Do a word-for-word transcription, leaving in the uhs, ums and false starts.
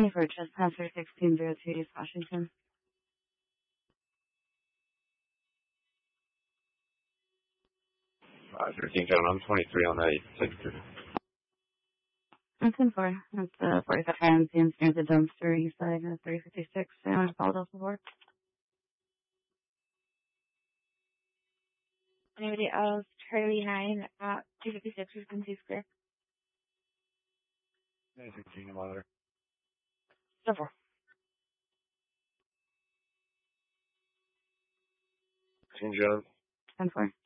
twenty-four, Trespasser sixteen oh two, East Washington. Uh, thirteen, John, I'm twenty-three on that signature. I'm ten four. That's uh, forty-five Hands near the dumpster, east side of three fifty-six, San Juan, Philadelphia before. Anybody else? Charlie nine at two fifty-six Regency Square. sixteen, I'm on there. ten four. sixteen, John. ten four.